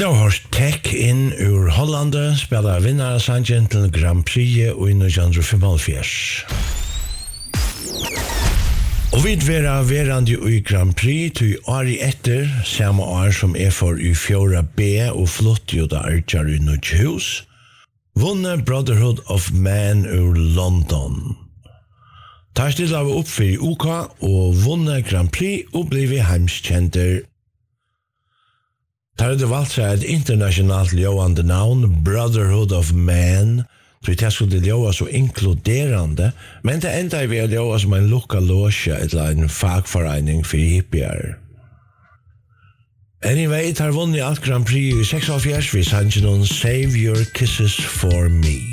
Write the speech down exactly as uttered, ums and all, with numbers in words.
Det har hørt Tech inn ur Hollande, spiller vinnare sangen til Grand Prix og i nitton femoghalvfjerds. Og vi vera verande i Grand Prix til året etter, samme år som er for i fjorda B og flott jo da Archer i Nudgehus, vunne Brotherhood of Man ur London. Tar stilla vi opp for i U K og vunne Grand Prix og blivit heimskjenter. Tar det valgt seg et internasjonalt ljåande navn, Brotherhood of Man, så det skulle ljåa så inkluderande, men det enda vi er ljåa som en lukka låsja eller en fagforening for hippier. Anyway, tar vunnet alt Grand Prix i seksoghalvfjerds, vi sannsyn Save Your Kisses For Me.